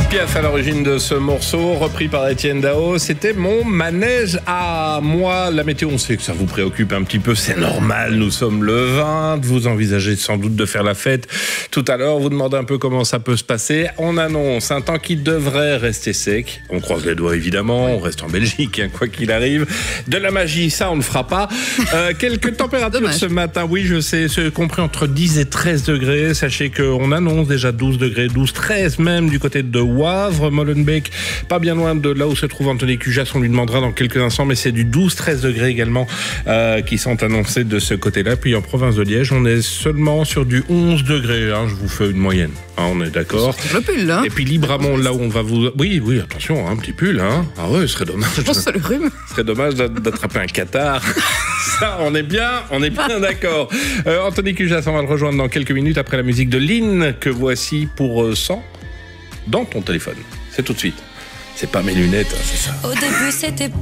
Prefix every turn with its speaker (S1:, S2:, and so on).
S1: Piaf à l'origine de ce morceau, repris par Étienne Dao. C'était mon manège à moi. La météo, on sait que ça vous préoccupe un petit peu, c'est normal. Nous sommes le 20, vous envisagez sans doute de faire la fête. Tout à l'heure, vous demandez un peu comment ça peut se passer. On annonce un temps qui devrait rester sec. On croise les doigts évidemment, on reste en Belgique, quoi qu'il arrive. De la magie, ça on ne fera pas. Quelques températures ce matin, oui je sais, c'est compris entre 10 et 13 degrés. Sachez qu'on annonce déjà 12 degrés, 12, 13 même du côté de Wavre, Molenbeek, pas bien loin de là où se trouve Anthony Cujas, on lui demandera dans quelques instants, mais c'est du 12-13 degrés également qui sont annoncés de ce côté-là. Puis en province de Liège, on est seulement sur du 11 degrés, je vous fais une moyenne, on est d'accord.
S2: Le pull, là.
S1: Et puis Libramont, là où on va vous... Oui, attention, un petit pull, Ah ouais, ce serait dommage.
S2: Je pense que c'est le rhume.
S1: Ce serait dommage d'attraper un catarrhe. Ça, on est bien d'accord. Anthony Cujas, on va le rejoindre dans quelques minutes après la musique de Lynn, que voici pour 100 dans ton téléphone. C'est tout de suite. C'est pas mes lunettes, c'est ça.
S3: Au début, c'était